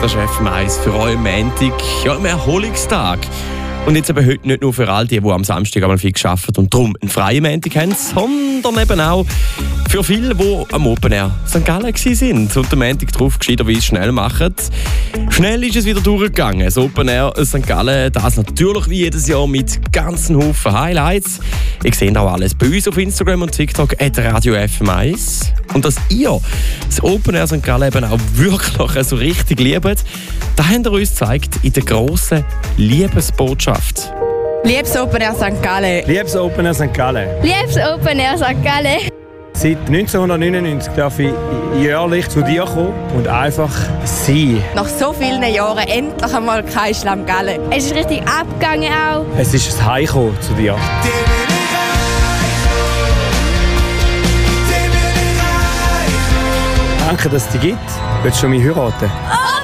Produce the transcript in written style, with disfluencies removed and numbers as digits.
Das ist FM1 für euch am Montag, ja, am Erholungstag. Und jetzt eben heute nicht nur für all die am Samstag einmal viel gearbeitet und darum einen freien Montag haben, sondern eben auch für viele, die am Open Air St. Gallen waren und den Montag drauf gescheiterweise schnell machen. Schnell ist es wieder durchgegangen. Das Open Air St. Gallen, das natürlich wie jedes Jahr mit ganzen Haufen Highlights. Ihr seht auch alles bei uns auf Instagram und TikTok @Radio FM1. Und dass ihr das Open Air St. Gallen eben auch wirklich so richtig liebt, das habt ihr uns gezeigt in der grossen Liebesbotschaft. Liebes Open Air St. Gallen. Liebes Open Air St. Gallen. Liebes Open Air St. Gallen. Seit 1999 darf ich jährlich zu dir kommen und einfach sein. Nach so vielen Jahren endlich einmal kein Schlamm Gallen. Es ist richtig abgegangen auch. Es ist ein Heimkommen zu dir. Danke, dass es dich gibt. Willst du mich heiraten? Oh!